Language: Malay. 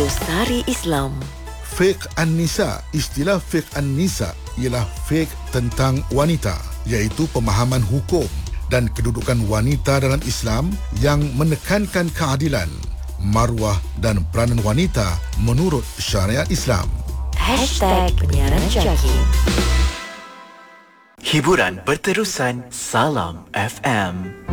Glosari Islam. Fiqh An-Nisa. Istilah Fiqh An-Nisa ialah fiqh tentang wanita, iaitu pemahaman hukum dan kedudukan wanita dalam Islam yang menekankan keadilan, maruah dan peranan wanita menurut syariat Islam. #Penyiaran Jaki. Hiburan berterusan. Salam FM.